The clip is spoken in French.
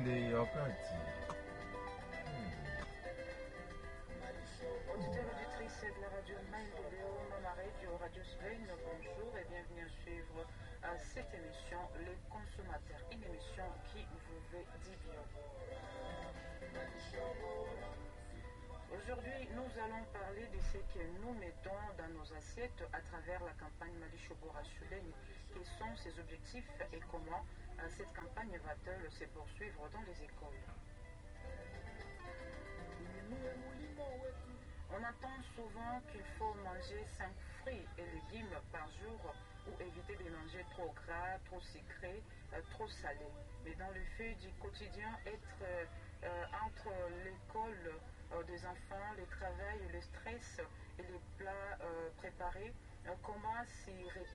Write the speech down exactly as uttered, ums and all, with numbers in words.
ile wakati. Auditeurs et auditrices de la radio Maïndéo, Mama Radio, Radio Svein, bonjour et bienvenue à suivre à cette émission Les Consommateurs, une émission qui vous veut dire bien. Aujourd'hui, nous allons parler de ce que nous mettons dans nos assiettes à travers la campagne Malishobora Shuleni. Quels sont ses objectifs et comment euh, cette campagne va-t-elle se poursuivre dans les écoles? On entend souvent qu'il faut manger cinq fruits et légumes par jour ou éviter de manger trop gras, trop sucré, euh, trop salé. Mais dans le fait du quotidien, être euh, euh, entre l'école euh, des enfants, le travail, le stress et les plats euh, préparés, euh, comment s'y